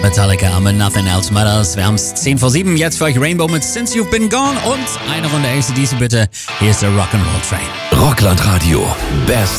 Metallica mit Nothing Else Matters. Wir haben es 10 vor 7. Jetzt für euch Rainbow mit Since You've Been Gone und eine Runde AC/DC bitte. Hier ist der Rock'n'Roll Train. Rockland Radio. Best